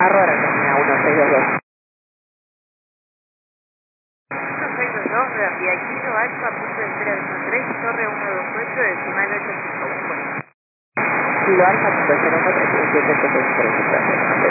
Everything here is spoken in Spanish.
Aurora, termina 1622. 1622, vía Kilo Alfa, punto de espera 13, Torre 128, decimal 851. Kilo Alfa, punto 013, 773.